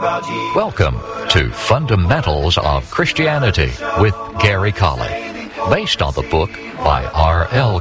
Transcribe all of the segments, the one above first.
Welcome to Fundamentals of Christianity with Gary Colley, based on the book by R.L.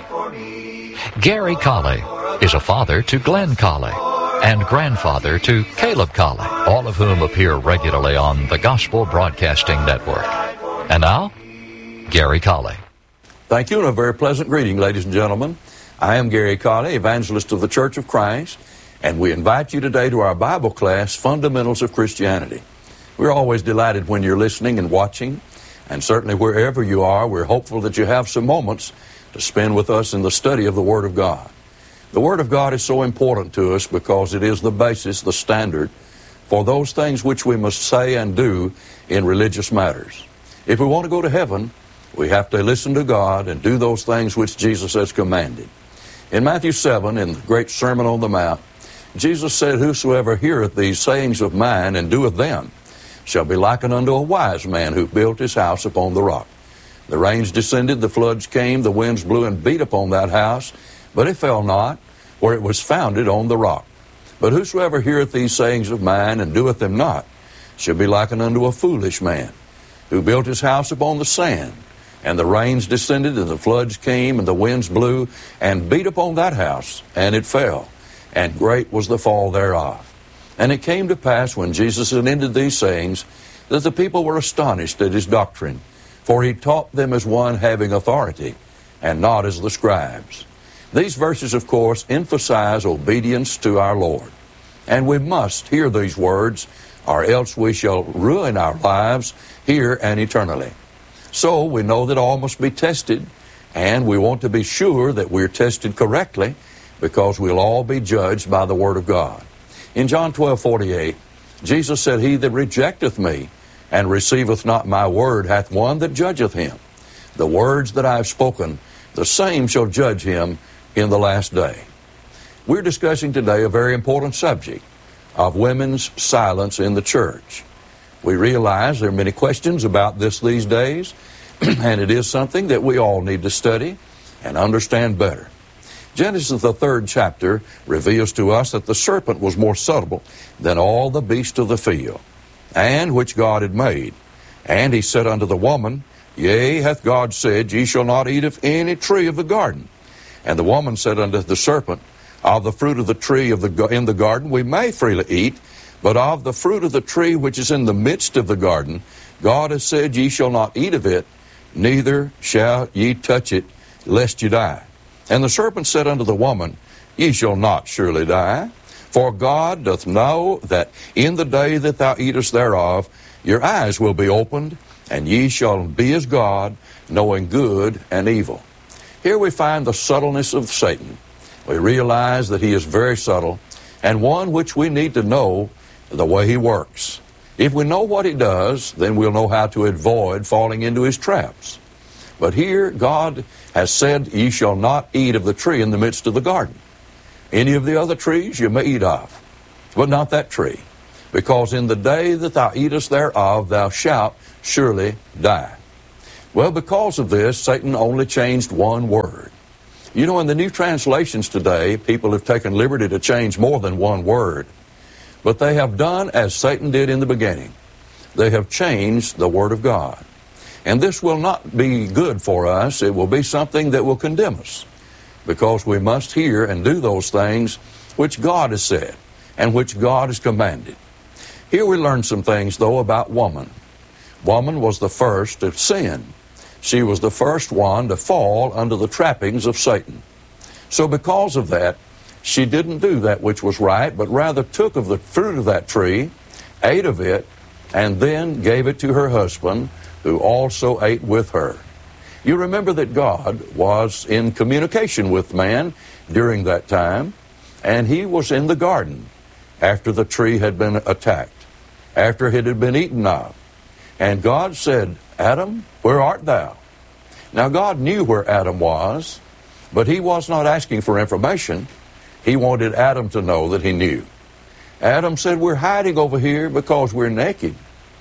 Colley. Gary Colley is a father to Glenn Colley and grandfather to Caleb Colley, all of whom appear regularly on the Gospel Broadcasting Network. And now, Gary Colley. Thank you, and a very pleasant greeting, ladies and gentlemen. I am Gary Colley, evangelist of the Church of Christ, and we invite you today to our Bible class, Fundamentals of Christianity. We're always delighted when you're listening and watching, and certainly wherever you are, we're hopeful that you have some moments to spend with us in the study of the Word of God. The Word of God is so important to us because it is the basis, the standard, for those things which we must say and do in religious matters. If we want to go to heaven, we have to listen to God and do those things which Jesus has commanded. In Matthew 7, in the great Sermon on the Mount, Jesus said, "Whosoever heareth these sayings of mine and doeth them shall be likened unto a wise man who built his house upon the rock. The rains descended, the floods came, the winds blew and beat upon that house, but it fell not, for it was founded on the rock. But whosoever heareth these sayings of mine and doeth them not shall be likened unto a foolish man who built his house upon the sand. And the rains descended, and the floods came, and the winds blew and beat upon that house, and it fell. And great was the fall thereof. And it came to pass, when Jesus had ended these sayings, that the people were astonished at his doctrine, for he taught them as one having authority, and not as the scribes." These verses, of course, emphasize obedience to our Lord. And we must hear these words, or else we shall ruin our lives here and eternally. So we know that all must be tested, and we want to be sure that we're tested correctly, because we'll all be judged by the Word of God. In John 12:48, Jesus said, "He that rejecteth me and receiveth not my word hath one that judgeth him. The words that I have spoken, the same shall judge him in the last day." We're discussing today a very important subject of women's silence in the church. We realize there are many questions about this these days, and it is something that we all need to study and understand better. Genesis, the 3rd chapter, reveals to us that the serpent was more subtle than all the beasts of the field, and which God had made. And he said unto the woman, "Yea, hath God said, Ye shall not eat of any tree of the garden? And the woman said unto the serpent, Of the fruit of the tree in the garden we may freely eat, but of the fruit of the tree which is in the midst of the garden, God has said, Ye shall not eat of it, neither shall ye touch it, lest ye die. And the serpent said unto the woman, Ye shall not surely die, for God doth know that in the day that thou eatest thereof, your eyes will be opened, and ye shall be as God, knowing good and evil." Here we find the subtleness of Satan. We realize that he is very subtle, and one which we need to know the way he works. If we know what he does, then we'll know how to avoid falling into his traps. But here God has said, "Ye shall not eat of the tree in the midst of the garden." Any of the other trees you may eat of, but not that tree, because in the day that thou eatest thereof, thou shalt surely die. Well, because of this, Satan only changed one word. You know, in the new translations today, people have taken liberty to change more than one word. But they have done as Satan did in the beginning. They have changed the Word of God. And this will not be good for us. It will be something that will condemn us, because we must hear and do those things which God has said and which God has commanded. Here we learn some things, though, about woman. Woman was the first to sin. She was the first one to fall under the trappings of Satan. So because of that, she didn't do that which was right, but rather took of the fruit of that tree, ate of it, and then gave it to her husband, who also ate with her. You remember that God was in communication with man during that time, and he was in the garden after the tree had been attacked, after it had been eaten of. And God said, "Adam, where art thou?" Now God knew where Adam was, but he was not asking for information. He wanted Adam to know that he knew. Adam said, "We're hiding over here because we're naked."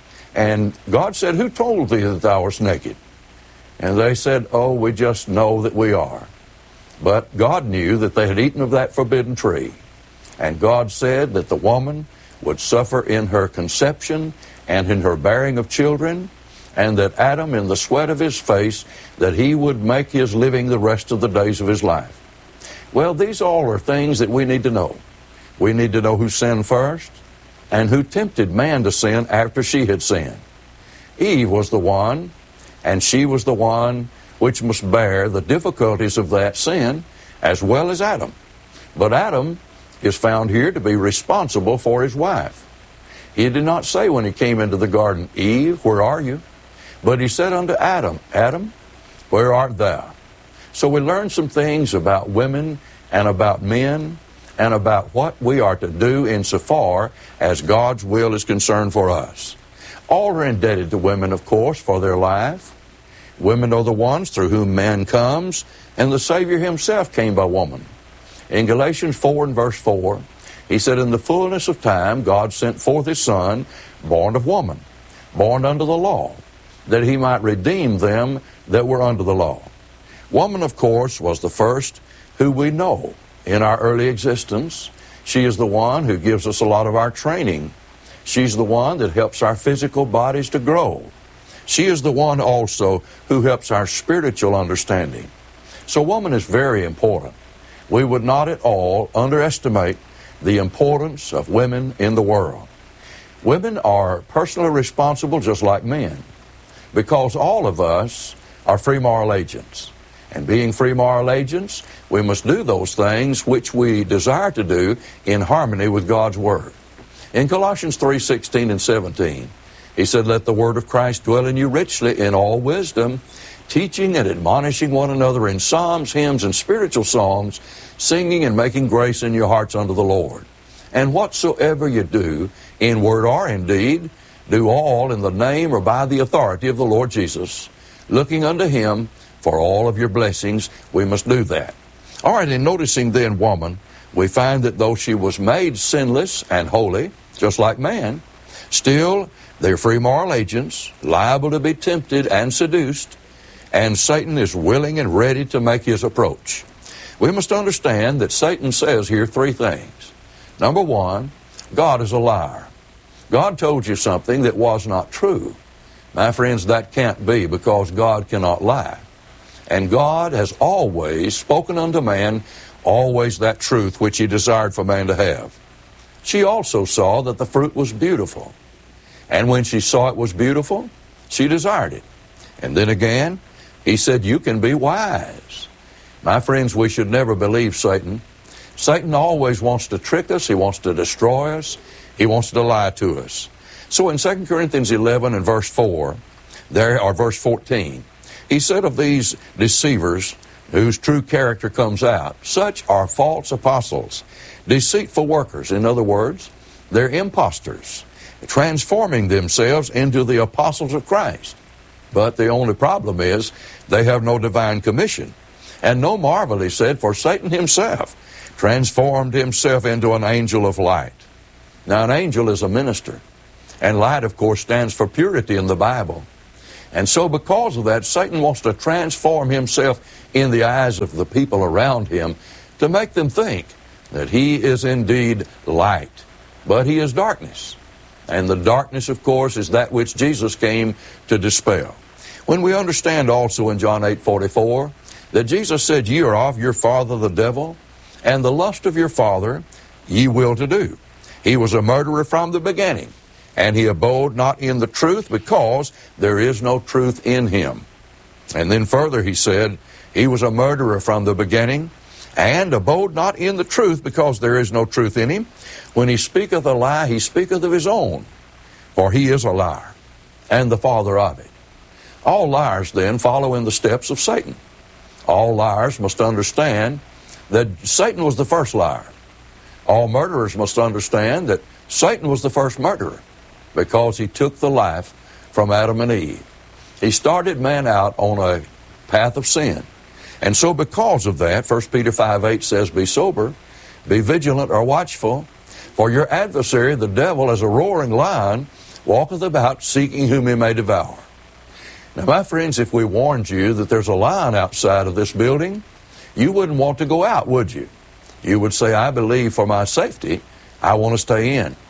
And God said, "Who told thee that thou wast naked?" And they said, "Oh, we just know that we are." But God knew that they had eaten of that forbidden tree. And God said that the woman would suffer in her conception and in her bearing of children, and that Adam, in the sweat of his face, that he would make his living the rest of the days of his life. Well, these all are things that we need to know. We need to know who sinned first and who tempted man to sin after she had sinned. Eve was the one, and she was the one which must bear the difficulties of that sin, as well as Adam. But Adam is found here to be responsible for his wife. He did not say when he came into the garden, Eve, where are you? But he said unto Adam, Adam, where art thou? So we learn some things about women and about men and about what we are to do insofar as God's will is concerned for us. All are indebted to women, of course, for their life. Women are the ones through whom man comes, and the Savior himself came by woman. In Galatians 4 and verse 4, he said, in the fullness of time, God sent forth his Son, born of woman, born under the law, that he might redeem them that were under the law. Woman, of course, was the first who we know in our early existence. She is the one who gives us a lot of our training. She's the one that helps our physical bodies to grow. She is the one also who helps our spiritual understanding. So woman is very important. We would not at all underestimate the importance of women in the world. Women are personally responsible just like men, because all of us are free moral agents. And being free moral agents, we must do those things which we desire to do in harmony with God's Word. In Colossians 3:16 and 17, he said, let the word of Christ dwell in you richly in all wisdom, teaching and admonishing one another in psalms, hymns, and spiritual songs, singing and making grace in your hearts unto the Lord. And whatsoever you do, in word or in deed, do all in the name or by the authority of the Lord Jesus, looking unto him for all of your blessings. We must do that. All right, in noticing then woman, we find that though she was made sinless and holy, just like man, still they're free moral agents, liable to be tempted and seduced, and Satan is willing and ready to make his approach. We must understand that Satan says here three things. Number one, God is a liar. God told you something that was not true. My friends, that can't be, because God cannot lie. And God has always spoken unto man, always that truth which he desired for man to have. She also saw that the fruit was beautiful. And when she saw it was beautiful, she desired it. And then again, he said, you can be wise. My friends, we should never believe Satan. Satan always wants to trick us. He wants to destroy us. He wants to lie to us. So in 2 Corinthians 11 and verse 4, verse 14, he said of these deceivers whose true character comes out, such are false apostles, deceitful workers. In other words, they're imposters, transforming themselves into the apostles of Christ. But the only problem is they have no divine commission. And no marvel, he said, for Satan himself transformed himself into an angel of light. Now, an angel is a minister. And light, of course, stands for purity in the Bible. And so because of that, Satan wants to transform himself in the eyes of the people around him to make them think that he is indeed light. But he is darkness. And the darkness, of course, is that which Jesus came to dispel. When we understand also in John 8:44 that Jesus said, ye are of your father the devil, and the lust of your father ye will to do. He was a murderer from the beginning, and he abode not in the truth, because there is no truth in him. And then further he said, he was a murderer from the beginning, and abode not in the truth, because there is no truth in him. When he speaketh a lie, he speaketh of his own, for he is a liar, and the father of it. All liars then follow in the steps of Satan. All liars must understand that Satan was the first liar. All murderers must understand that Satan was the first murderer, because he took the life from Adam and Eve. He started man out on a path of sin. And so because of that, 1 Peter 5:8 says, be sober, be vigilant or watchful, for your adversary, the devil, as a roaring lion, walketh about seeking whom he may devour. Now, my friends, if we warned you that there's a lion outside of this building, you wouldn't want to go out, would you? You would say, I believe for my safety, I want to stay in.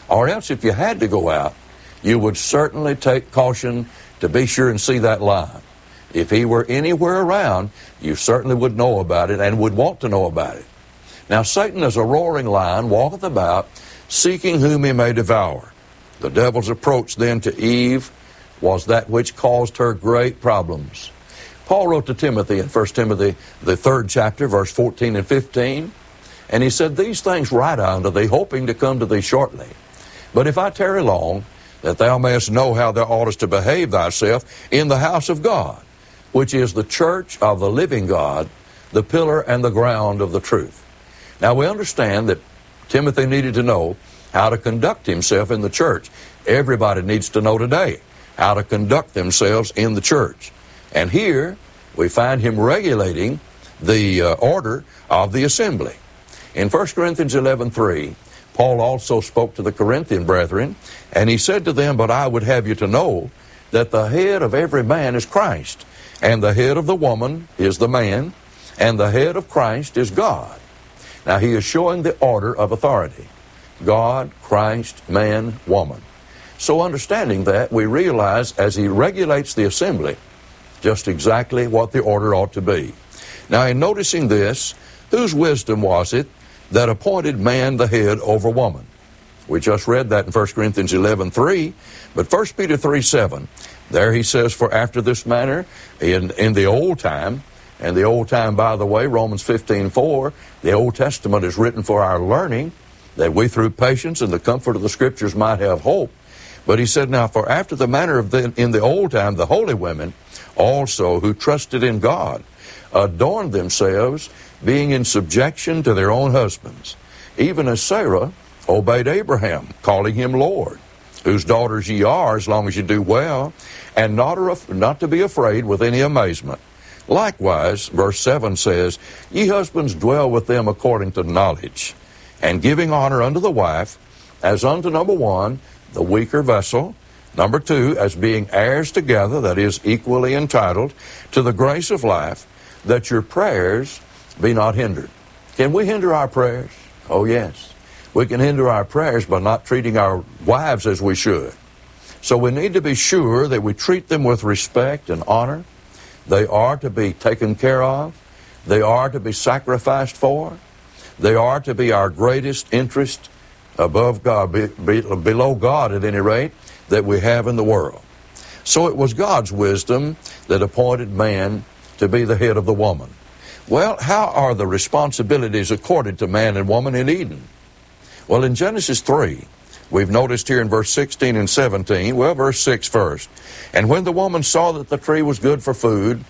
Or else if you had to go out, you would certainly take caution to be sure and see that lion. If he were anywhere around, you certainly would know about it and would want to know about it. Now Satan as a roaring lion walketh about, seeking whom he may devour. The devil's approach then to Eve was that which caused her great problems. Paul wrote to Timothy in 1 Timothy, the 3rd chapter, verse 14 and 15, and he said, These things write I unto thee, hoping to come to thee shortly. But if I tarry long, that thou mayest know how thou oughtest to behave thyself in the house of God, which is the church of the living God, the pillar and the ground of the truth. Now we understand that Timothy needed to know how to conduct himself in the church. Everybody needs to know today how to conduct themselves in the church. And here we find him regulating the order of the assembly. In 1 Corinthians 11:3, Paul also spoke to the Corinthian brethren, and he said to them, But I would have you to know that the head of every man is Christ, and the head of the woman is the man, and the head of Christ is God. Now he is showing the order of authority. God, Christ, man, woman. So understanding that, we realize as he regulates the assembly, just exactly what the order ought to be. Now in noticing this, whose wisdom was it that appointed man the head over woman? We just read that in 1 Corinthians 11:3, but 1 Peter 3:7, there he says, For after this manner, in the old time, and the old time, by the way, Romans 15:4, the Old Testament is written for our learning, that we through patience and the comfort of the Scriptures might have hope. But he said, Now, for after the manner of in the old time, the holy women also who trusted in God adorned themselves, being in subjection to their own husbands, even as Sarah obeyed Abraham, calling him Lord, whose daughters ye are, as long as you do well, and not to be afraid with any amazement. Likewise, verse 7 says, Ye husbands dwell with them according to knowledge, and giving honor unto the wife, as unto number one, the weaker vessel, number two, as being heirs together, that is, equally entitled to the grace of life, that your prayers be not hindered. Can we hinder our prayers? Oh, yes. We can hinder our prayers by not treating our wives as we should. So we need to be sure that we treat them with respect and honor. They are to be taken care of. They are to be sacrificed for. They are to be our greatest interest above God, below God at any rate, that we have in the world. So it was God's wisdom that appointed man to be the head of the woman. Well, how are the responsibilities accorded to man and woman in Eden? Well, in Genesis 3, we've noticed here in verse 16 and 17, verse 6 first. And when the woman saw that the tree was good for food,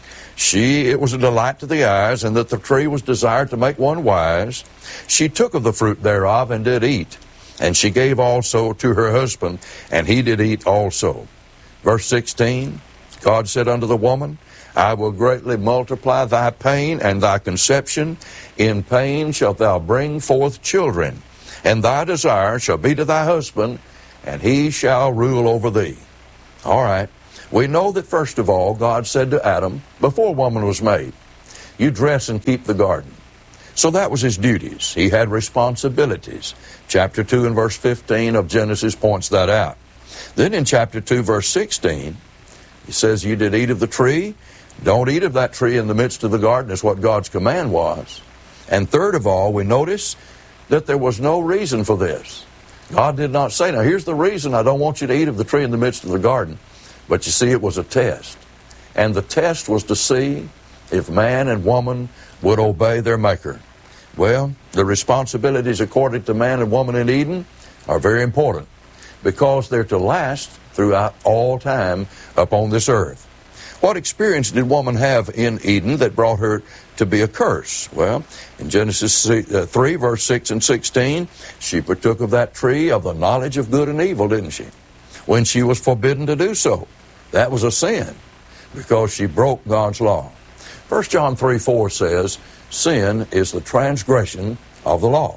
it was a delight to the eyes, and that the tree was desired to make one wise, she took of the fruit thereof and did eat. And she gave also to her husband, and he did eat also. Verse 16, God said unto the woman, I will greatly multiply thy pain and thy conception. In pain shalt thou bring forth children, and thy desire shall be to thy husband, and he shall rule over thee. All right. We know that first of all, God said to Adam, before woman was made, you dress and keep the garden. So that was his duties. He had responsibilities. Chapter 2 and verse 15 of Genesis points that out. Then in chapter 2, verse 16, he says, you did eat of the tree. Don't eat of that tree in the midst of the garden is what God's command was. And third of all, we notice that there was no reason for this. God did not say, now here's the reason I don't want you to eat of the tree in the midst of the garden. But you see, it was a test. And the test was to see if man and woman would obey their Maker. Well, the responsibilities according to man and woman in Eden are very important because they're to last throughout all time upon this earth. What experience did woman have in Eden that brought her to be a curse? Well, in Genesis 3, verse 6 and 16, she partook of that tree of the knowledge of good and evil, didn't she? When she was forbidden to do so. That was a sin because she broke God's law. 1 John 3:4 says, sin is the transgression of the law.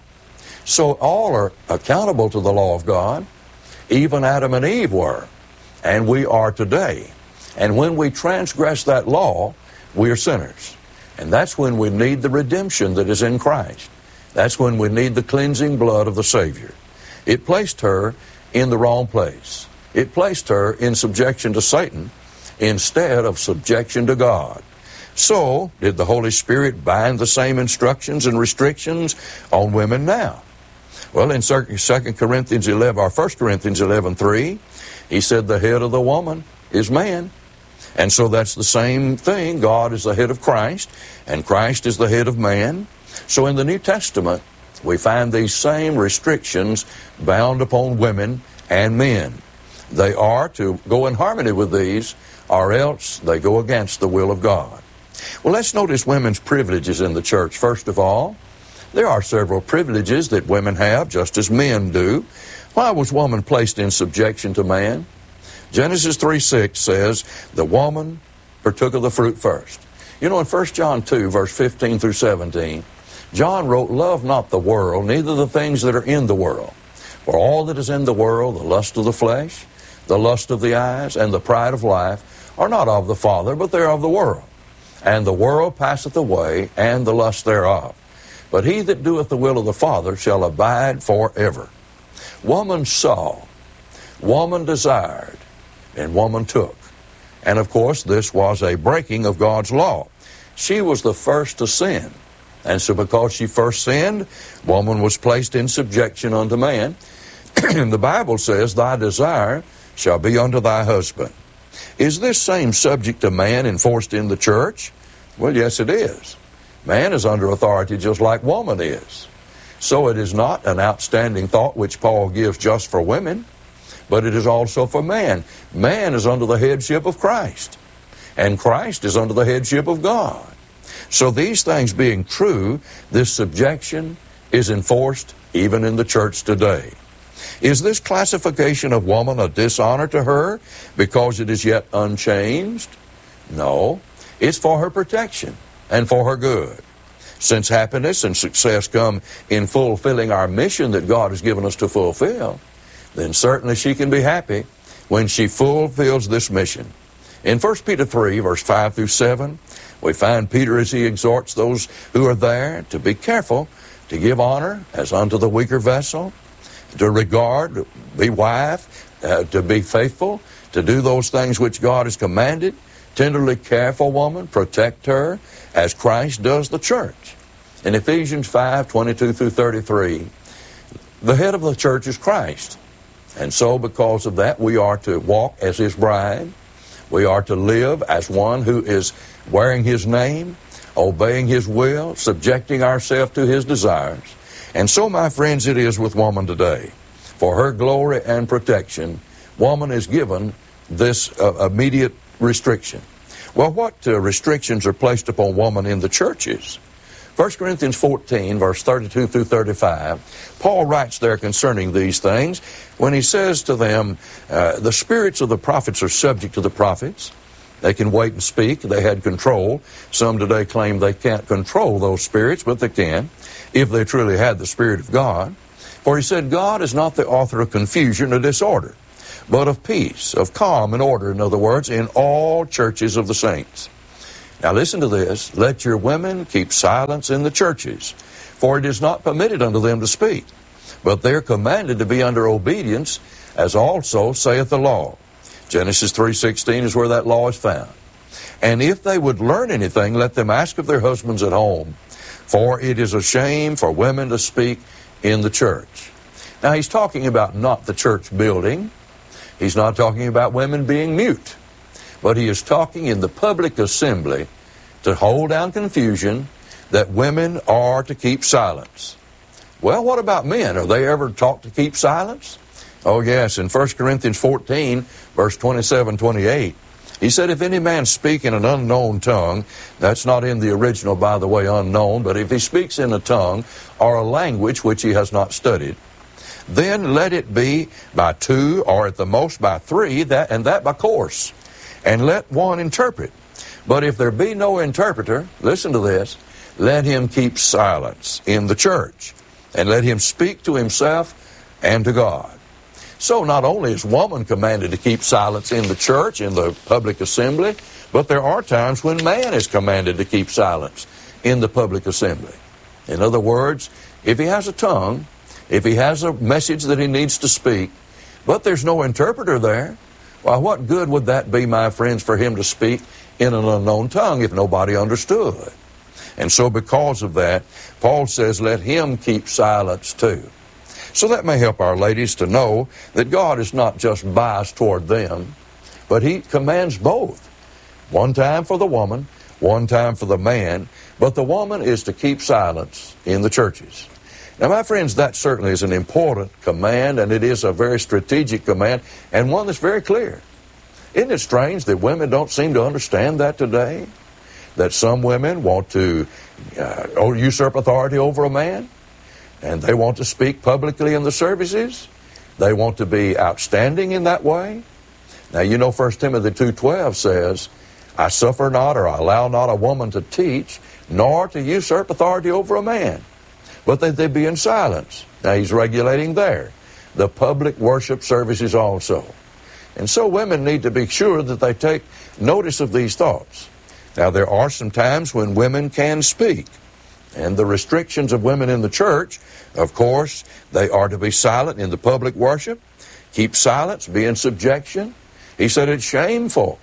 So all are accountable to the law of God. Even Adam and Eve were, and we are today. And when we transgress that law, we are sinners. And that's when we need the redemption that is in Christ. That's when we need the cleansing blood of the Savior. It placed her in the wrong place. It placed her in subjection to Satan instead of subjection to God. So, did the Holy Spirit bind the same instructions and restrictions on women now? Well, in 2 Corinthians 11, or 1 Corinthians 11:3, he said the head of the woman is man. And so that's the same thing. God is the head of Christ, and Christ is the head of man. So in the New Testament, we find these same restrictions bound upon women and men. They are to go in harmony with these, or else they go against the will of God. Well, let's notice women's privileges in the church. First of all, there are several privileges that women have, just as men do. Why was woman placed in subjection to man? Genesis 3:6 says, the woman partook of the fruit first. You know, in 1 John 2, verse 15 through 17, John wrote, love not the world, neither the things that are in the world. For all that is in the world, the lust of the flesh, the lust of the eyes, and the pride of life, are not of the Father, but they are of the world. And the world passeth away, and the lust thereof. But he that doeth the will of the Father shall abide forever. Woman saw, woman desired, and woman took. And of course, this was a breaking of God's law. She was the first to sin. And so because she first sinned, woman was placed in subjection unto man. And the Bible says, thy desire shall be unto thy husband. Is this same subject to man enforced in the church? Well, yes, it is. Man is under authority just like woman is. So it is not an outstanding thought which Paul gives just for women, but it is also for man. Man is under the headship of Christ, and Christ is under the headship of God. So these things being true, this subjection is enforced even in the church today. Is this classification of woman a dishonor to her because it is yet unchanged? No, it's for her protection and for her good. Since happiness and success come in fulfilling our mission that God has given us to fulfill, then certainly she can be happy when she fulfills this mission. In 1 Peter 3, verse 5 through 7, we find Peter as he exhorts those who are there to be careful, to give honor as unto the weaker vessel, to regard, be wife, to be faithful, to do those things which God has commanded, tenderly care for woman, protect her, as Christ does the church. In Ephesians 5, 22 through 33, the head of the church is Christ. And so because of that, we are to walk as his bride. We are to live as one who is wearing his name, obeying his will, subjecting ourselves to his desires. And so, my friends, it is with woman today. For her glory and protection, woman is given this immediate restriction. Well, what restrictions are placed upon woman in the churches? 1 Corinthians 14, verse 32 through 35, Paul writes there concerning these things when he says to them, the spirits of the prophets are subject to the prophets. They can wait and speak. They had control. Some today claim they can't control those spirits, but they can, if they truly had the Spirit of God. For he said, God is not the author of confusion or disorder, but of peace, of calm and order, in other words, in all churches of the saints. Now listen to this. Let your women keep silence in the churches, for it is not permitted unto them to speak, but they are commanded to be under obedience, as also saith the law. Genesis 3:16 is where that law is found. And if they would learn anything, let them ask of their husbands at home, for it is a shame for women to speak in the church. Now he's talking about not the church building. He's not talking about women being mute. But he is talking in the public assembly to hold down confusion that women are to keep silence. Well, what about men? Are they ever taught to keep silence? Oh, yes. In 1 Corinthians 14, verse 27, 28, he said, if any man speak in an unknown tongue, that's not in the original, by the way, unknown, but if he speaks in a tongue or a language which he has not studied, then let it be by two or at the most by three, and that by course, and let one interpret. But if there be no interpreter, listen to this, let him keep silence in the church, and let him speak to himself and to God. So not only is woman commanded to keep silence in the church, in the public assembly, but there are times when man is commanded to keep silence in the public assembly. In other words, if he has a tongue, If he has a message that he needs to speak, but there's no interpreter there, why, what good would that be, my friends, for him to speak in an unknown tongue if nobody understood? And so because of that, Paul says, let him keep silence too. So that may help our ladies to know that God is not just biased toward them, but he commands both. One time for the woman, one time for the man, but the woman is to keep silence in the churches. Now, my friends, that certainly is an important command, and it is a very strategic command, and one that's very clear. Isn't it strange that women don't seem to understand that today? That some women want to usurp authority over a man, and they want to speak publicly in the services. They want to be outstanding in that way. Now, you know 1 Timothy 2:12 says, I suffer not or I allow not a woman to teach, nor to usurp authority over a man, but that they be in silence. Now, he's regulating there. The public worship services also. And so women need to be sure that they take notice of these thoughts. Now, there are some times when women can speak. And the restrictions of women in the church, of course, they are to be silent in the public worship, keep silence, be in subjection. He said it's shameful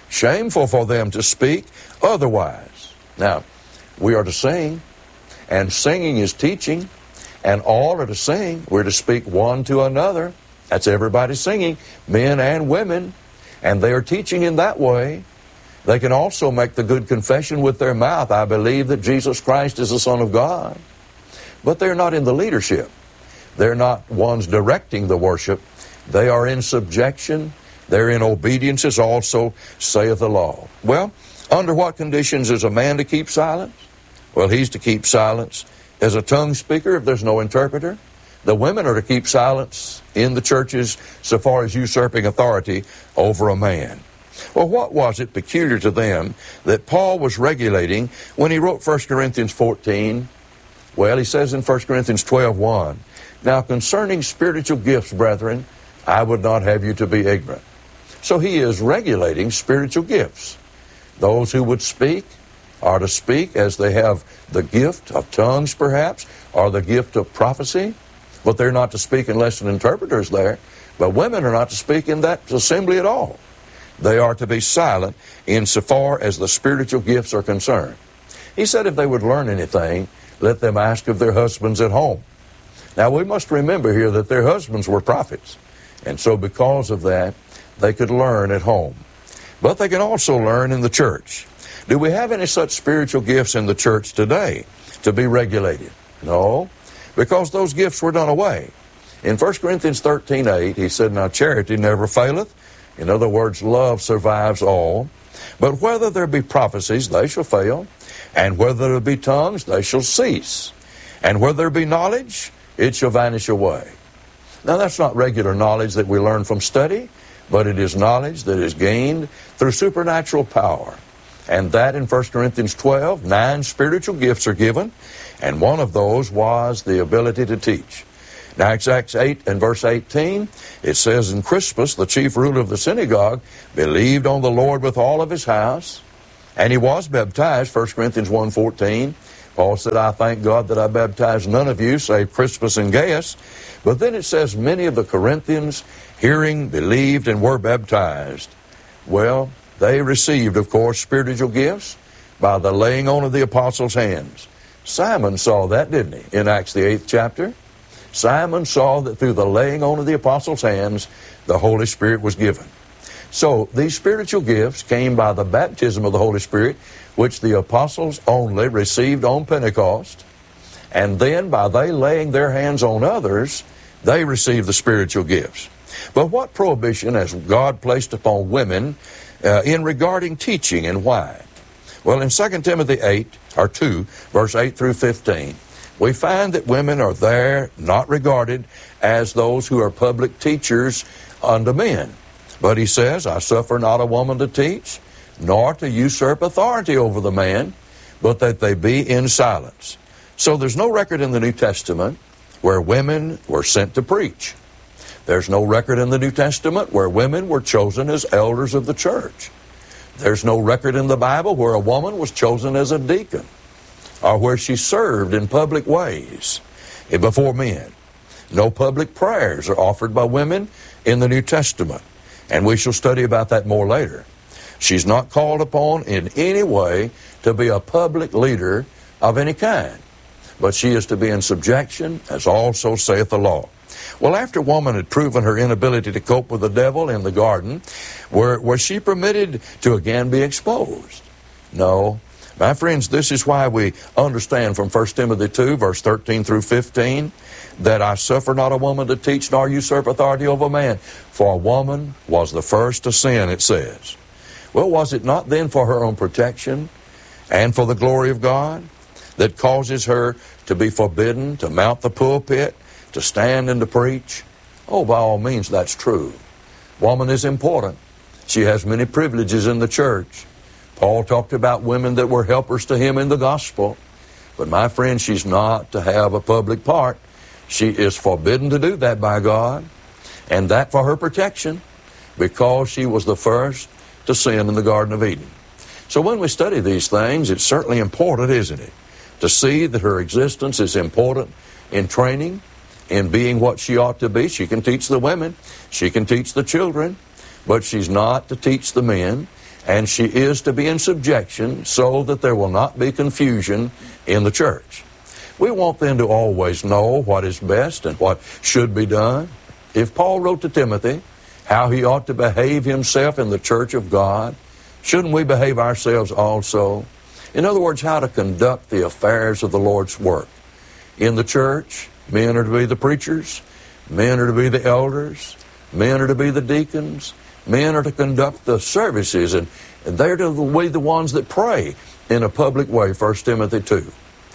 for them to speak otherwise. Now, we are to sing, and singing is teaching, and all are to sing. We're to speak one to another. That's everybody singing, men and women, and they are teaching in that way. They can also make the good confession with their mouth, I believe that Jesus Christ is the Son of God. But they're not in the leadership. They're not ones directing the worship. They are in subjection. They're in obedience, as also saith the law. Well, under what conditions is a man to keep silence? Well, he's to keep silence as a tongue speaker if there's no interpreter. The women are to keep silence in the churches so far as usurping authority over a man. Well, what was it peculiar to them that Paul was regulating when he wrote 1 Corinthians 14? Well, he says in 1 Corinthians 12:1, Now concerning spiritual gifts, brethren, I would not have you to be ignorant. So he is regulating spiritual gifts. Those who would speak are to speak as they have the gift of tongues, perhaps, or the gift of prophecy, but they're not to speak unless an interpreter is there. But women are not to speak in that assembly at all. They are to be silent insofar as the spiritual gifts are concerned. He said if they would learn anything, let them ask of their husbands at home. Now, we must remember here that their husbands were prophets, and so because of that, they could learn at home. But they can also learn in the church. Do we have any such spiritual gifts in the church today to be regulated? No, because those gifts were done away. In 1 Corinthians 13:8, he said, Now charity never faileth. In other words, love survives all. But whether there be prophecies, they shall fail. And whether there be tongues, they shall cease. And whether there be knowledge, it shall vanish away. Now, that's not regular knowledge that we learn from study, but it is knowledge that is gained through supernatural power. And that in 1 Corinthians 12, 9 spiritual gifts are given, and one of those was the ability to teach. Now, Acts 8 and verse 18, it says, And Crispus, the chief ruler of the synagogue, believed on the Lord with all of his house, and he was baptized, 1 Corinthians 1:14. Paul said, I thank God that I baptized none of you, save Crispus and Gaius. But then it says, many of the Corinthians, hearing, believed, and were baptized. Well, they received, of course, spiritual gifts by the laying on of the apostles' hands. Simon saw that, didn't he, in Acts the 8th chapter? Simon saw that through the laying on of the apostles' hands, the Holy Spirit was given. So these spiritual gifts came by the baptism of the Holy Spirit, which the apostles only received on Pentecost. And then by they laying their hands on others, they received the spiritual gifts. But what prohibition has God placed upon women in regarding teaching, and why? Well, in 2 Timothy 2, verse 8 through 15, we find that women are there not regarded as those who are public teachers unto men. But he says, I suffer not a woman to teach, nor to usurp authority over the man, but that they be in silence. So there's no record in the New Testament where women were sent to preach. There's no record in the New Testament where women were chosen as elders of the church. There's no record in the Bible where a woman was chosen as a deacon, or where she served in public ways before men. No public prayers are offered by women in the New Testament, and we shall study about that more later. She's not called upon in any way to be a public leader of any kind, but she is to be in subjection, as also saith the law. Well, after woman had proven her inability to cope with the devil in the garden, was she permitted to again be exposed? No. My friends, this is why we understand from 1 Timothy 2, verse 13 through 15, that I suffer not a woman to teach nor usurp authority over a man. For a woman was the first to sin, it says. Well, was it not then for her own protection and for the glory of God that causes her to be forbidden to mount the pulpit, to stand and to preach? Oh, by all means, that's true. Woman is important. She has many privileges in the church. Paul talked about women that were helpers to him in the gospel. But my friend, she's not to have a public part. She is forbidden to do that by God, and that for her protection, because she was the first to sin in the Garden of Eden. So when we study these things, it's certainly important, isn't it, to see that her existence is important in training, in being what she ought to be. She can teach the women, she can teach the children, but she's not to teach the men, and she is to be in subjection so that there will not be confusion in the church. We want them to always know what is best and what should be done. If Paul wrote to Timothy how he ought to behave himself in the church of God, shouldn't we behave ourselves also? In other words, how to conduct the affairs of the Lord's work. In the church, men are to be the preachers, men are to be the elders, men are to be the deacons, men are to conduct the services, and they're to be the ones that pray in a public way, 1 Timothy 2.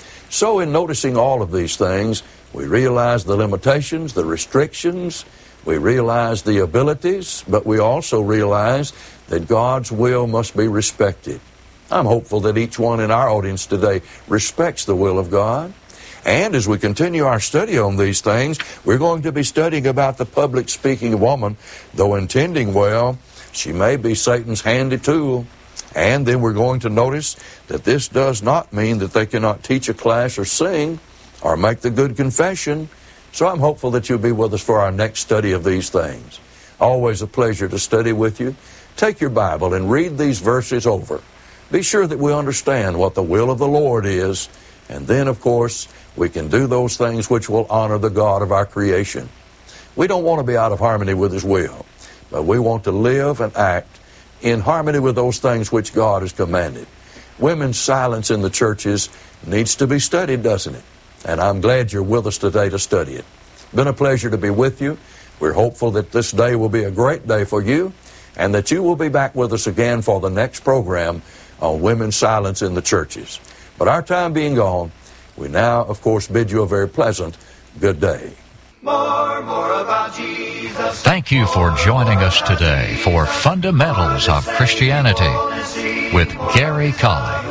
So in noticing all of these things, we realize the limitations, the restrictions, we realize the abilities, but we also realize that God's will must be respected. I'm hopeful that each one in our audience today respects the will of God. And as we continue our study on these things, we're going to be studying about the public speaking woman. Though intending well, she may be Satan's handy tool. And then we're going to notice that this does not mean that they cannot teach a class or sing or make the good confession. So I'm hopeful that you'll be with us for our next study of these things. Always a pleasure to study with you. Take your Bible and read these verses over. Be sure that we understand what the will of the Lord is, and then, of course, we can do those things which will honor the God of our creation. We don't want to be out of harmony with His will, but we want to live and act in harmony with those things which God has commanded. Women's silence in the churches needs to be studied, doesn't it? And I'm glad you're with us today to study it. Been a pleasure to be with you. We're hopeful that this day will be a great day for you, and that you will be back with us again for the next program on women's silence in the churches. But our time being gone, we now, of course, bid you a very pleasant good day. More about Jesus. Thank you for joining us today for Fundamentals of Christianity with Gary Colley.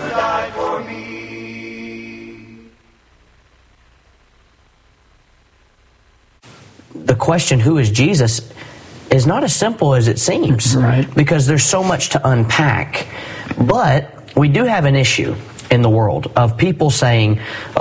The question, who is Jesus, is not as simple as it seems. Right. Because there's so much to unpack. But we do have an issue in the world of people saying,